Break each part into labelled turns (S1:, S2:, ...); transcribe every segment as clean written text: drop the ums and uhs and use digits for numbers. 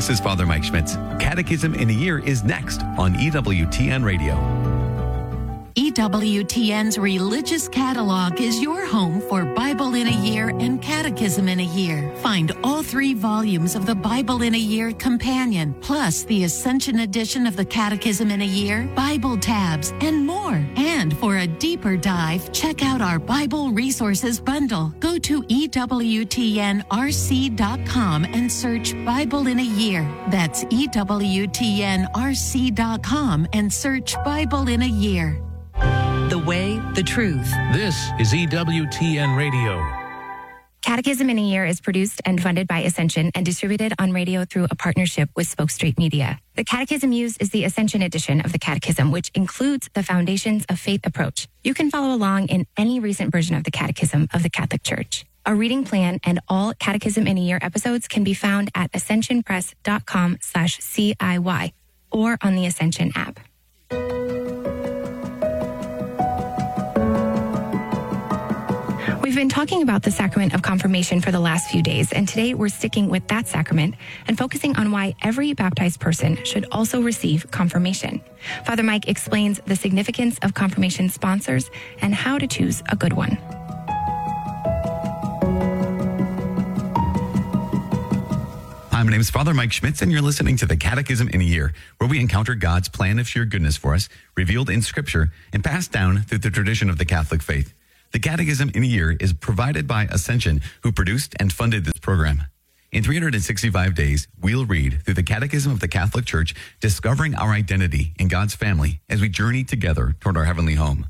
S1: This is Father Mike Schmitz. Catechism in a Year is next on EWTN Radio.
S2: EWTN's Religious Catalog is your home for Bible in a Year and Catechism in a Year. Find all 3 volumes of the Bible in a Year Companion, plus the Ascension edition of the Catechism in a Year, Bible tabs, and more. And for a deeper dive, check out our Bible Resources Bundle. Go to EWTNRC.com and search Bible in a Year. That's EWTNRC.com and search Bible in a Year.
S3: The way, the truth.
S4: This is EWTN Radio.
S5: Catechism in a Year is produced and funded by Ascension and distributed on radio through a partnership with Spoke Street Media. The catechism used is the Ascension edition of the Catechism, which includes the Foundations of Faith approach. You can follow along in any recent version of the Catechism of the Catholic Church. A reading plan and all Catechism in a Year episodes can be found at ascensionpress.com/CIY or on the Ascension app. We've been talking about the sacrament of confirmation for the last few days, and today we're sticking with that sacrament and focusing on why every baptized person should also receive confirmation. Father Mike explains the significance of confirmation sponsors and how to choose a good one.
S1: Hi, my name is Father Mike Schmitz, and you're listening to the Catechism in a Year, where we encounter God's plan of sheer goodness for us, revealed in Scripture and passed down through the tradition of the Catholic faith. The Catechism in a Year is provided by Ascension, who produced and funded this program. In 365 days, we'll read through the Catechism of the Catholic Church, discovering our identity in God's family as we journey together toward our heavenly home.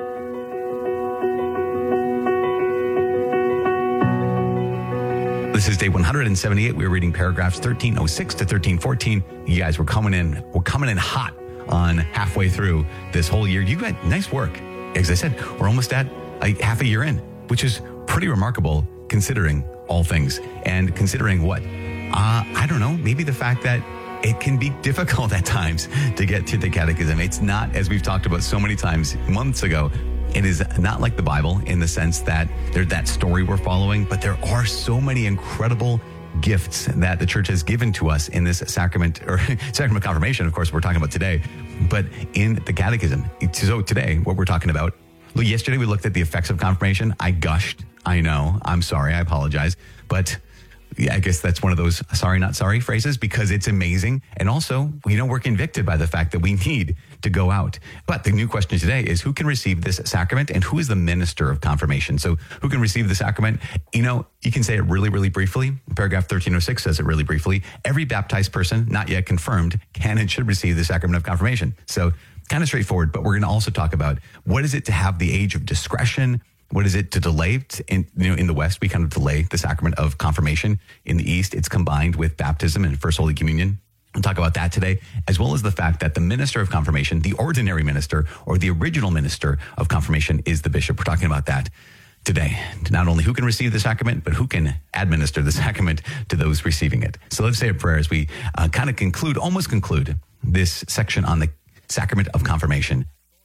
S1: This is day 178. We're reading paragraphs 1306 to 1314. You guys, we're coming in hot on halfway through this whole year. You got nice work. As I said, we're almost at half a year in, which is pretty remarkable considering all things and considering what? I don't know, maybe the fact that it can be difficult at times to get to the catechism. It's not, as we've talked about so many times months ago, it is not like the Bible in the sense that there's that story we're following, but there are so many incredible gifts that the church has given to us in this sacrament, or sacrament of confirmation, of course, we're talking about today, but in the catechism. So today, what we're talking about, yesterday we looked at the effects of confirmation. I gushed. I know. I'm sorry. I apologize. But yeah, I guess that's one of those sorry, not sorry phrases, because it's amazing. And also, we're convicted by the fact that we need to go out. But the new question today is, who can receive this sacrament and who is the minister of confirmation? So who can receive the sacrament? You can say it really, really briefly. Paragraph 1306 says it really briefly. Every baptized person, not yet confirmed, can and should receive the sacrament of confirmation. So kind of straightforward, but we're going to also talk about what is it to have the age of discretion? What is it to delay? In the West, we kind of delay the sacrament of confirmation. In the East, it's combined with baptism and First Holy Communion. We'll talk about that today, as well as the fact that the minister of confirmation, the ordinary minister or the original minister of confirmation, is the bishop. We're talking about that today. Not only who can receive the sacrament, but who can administer the sacrament to those receiving it. So let's say a prayer as we almost conclude this section on the sacrament of confirmation.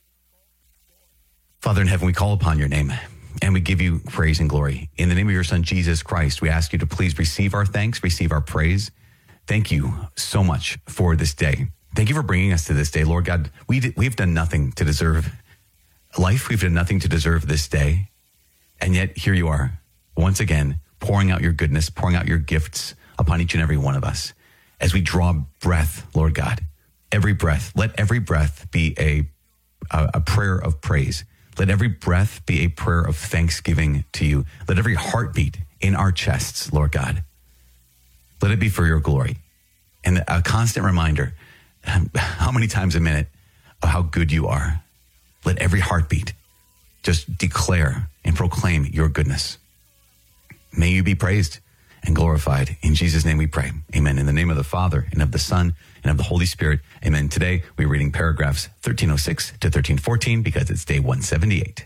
S1: Father in heaven, we call upon your name and we give you praise and glory. In the name of your Son, Jesus Christ, we ask you to please receive our thanks, receive our praise. Thank you so much for this day. Thank you for bringing us to this day. Lord God, we've done nothing to deserve life. We've done nothing to deserve this day. And yet here you are, once again, pouring out your goodness, pouring out your gifts upon each and every one of us. As we draw breath, Lord God, every breath, let every breath be a prayer of praise. Let every breath be a prayer of thanksgiving to you. Let every heartbeat in our chests, Lord God, let it be for your glory. And a constant reminder, how many times a minute, of how good you are. Let every heartbeat just declare and proclaim your goodness. May you be praised and glorified. In Jesus' name we pray. Amen. In the name of the Father, and of the Son, and of the Holy Spirit. Amen. Today, we're reading paragraphs 1306 to 1314 because it's day 178.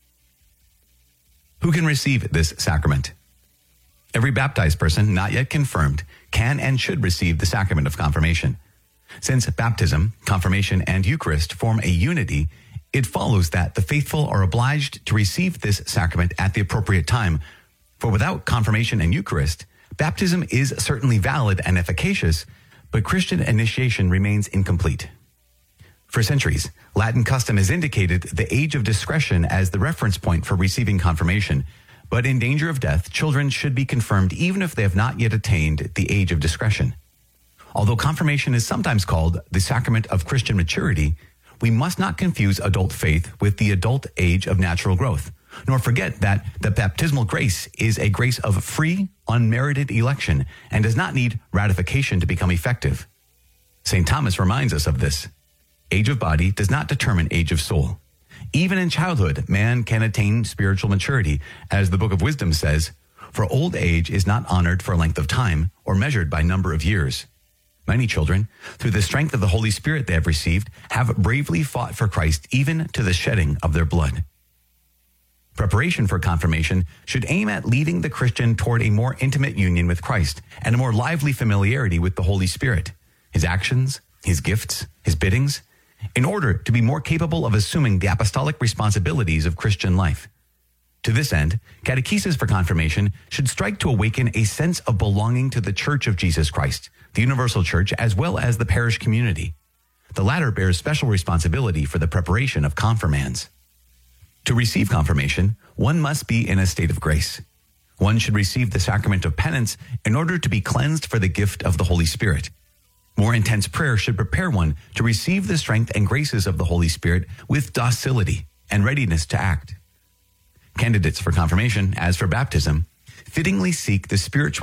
S1: Who can receive this sacrament? Every baptized person, not yet confirmed, can and should receive the sacrament of confirmation. Since baptism, confirmation, and Eucharist form a unity, it follows that the faithful are obliged to receive this sacrament at the appropriate time. For without confirmation and Eucharist, baptism is certainly valid and efficacious, but Christian initiation remains incomplete. For centuries, Latin custom has indicated the age of discretion as the reference point for receiving confirmation, but in danger of death, children should be confirmed even if they have not yet attained the age of discretion. Although confirmation is sometimes called the sacrament of Christian maturity, we must not confuse adult faith with the adult age of natural growth, nor forget that the baptismal grace is a grace of free, unmerited election and does not need ratification to become effective. St. Thomas reminds us of this. Age of body does not determine age of soul. Even in childhood, man can attain spiritual maturity, as the Book of Wisdom says, for old age is not honored for length of time or measured by number of years. Many children, through the strength of the Holy Spirit they have received, have bravely fought for Christ even to the shedding of their blood. Preparation for confirmation should aim at leading the Christian toward a more intimate union with Christ and a more lively familiarity with the Holy Spirit, his actions, his gifts, his biddings, in order to be more capable of assuming the apostolic responsibilities of Christian life. To this end, catechesis for confirmation should strike to awaken a sense of belonging to the Church of Jesus Christ, the universal church, as well as the parish community. The latter bears special responsibility for the preparation of confirmands. To receive confirmation, one must be in a state of grace. One should receive the sacrament of penance in order to be cleansed for the gift of the Holy Spirit. More intense prayer should prepare one to receive the strength and graces of the Holy Spirit with docility and readiness to act. Candidates for confirmation, as for baptism, fittingly seek the spiritual